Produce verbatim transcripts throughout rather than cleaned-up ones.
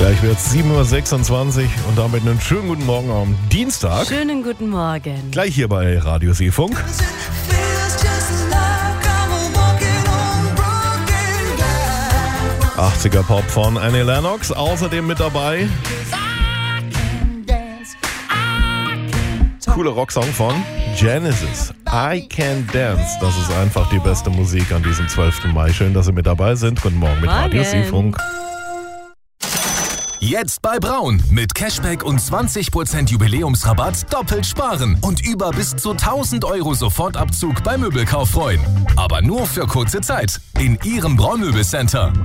Gleich wird es sieben Uhr sechsundzwanzig und damit einen schönen guten Morgen am Dienstag. Schönen guten Morgen. Gleich hier bei Radio Seefunk. achtziger Pop von Annie Lennox, außerdem mit dabei. Cooler Rocksong von Genesis. I Can Dance. Das ist einfach die beste Musik an diesem zwölften Mai. Schön, dass Sie mit dabei sind. Guten Morgen mit Morgen. Radio Seefunk. Jetzt bei Braun. Mit Cashback und zwanzig Prozent Jubiläumsrabatt doppelt sparen und über bis zu tausend Euro Sofortabzug beim Möbelkauf freuen. Aber nur für kurze Zeit. In Ihrem Braun-Möbelcenter.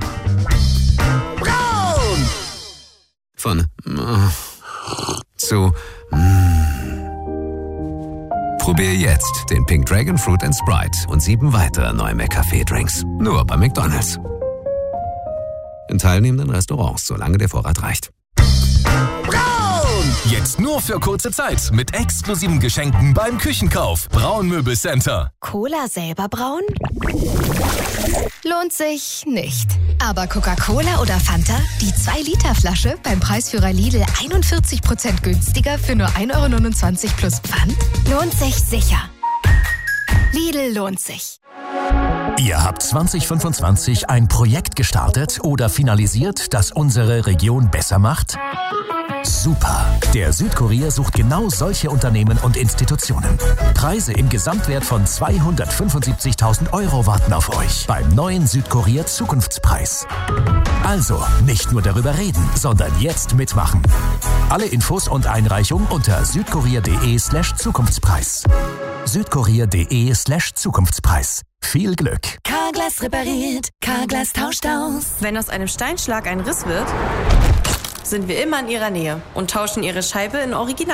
Braun! Von äh, zu mm. Probier jetzt den Pink Dragon Fruit and Sprite und sieben weitere neue McCafé-Drinks. Nur bei McDonald's. In teilnehmenden Restaurants, solange der Vorrat reicht. Braun! Jetzt nur für kurze Zeit mit exklusiven Geschenken beim Küchenkauf. Braun Möbelcenter. Cola selber brauen? Lohnt sich nicht. Aber Coca-Cola oder Fanta? Die zwei Liter Flasche beim Preisführer Lidl einundvierzig Prozent günstiger für nur ein Euro neunundzwanzig plus Pfand? Lohnt sich sicher. Lidl lohnt sich. Ihr habt zwanzig fünfundzwanzig ein Projekt gestartet oder finalisiert, das unsere Region besser macht? Super! Der Südkurier sucht genau solche Unternehmen und Institutionen. Preise im Gesamtwert von zweihundertfünfundsiebzigtausend Euro warten auf euch beim neuen Südkurier Zukunftspreis. Also, nicht nur darüber reden, sondern jetzt mitmachen. Alle Infos und Einreichung unter südkurier.de slash Zukunftspreis. südkurier.de slash Zukunftspreis. Viel Glück! Carglass repariert, Carglass tauscht aus. Wenn aus einem Steinschlag ein Riss wird, sind wir immer in Ihrer Nähe und tauschen Ihre Scheibe in Original.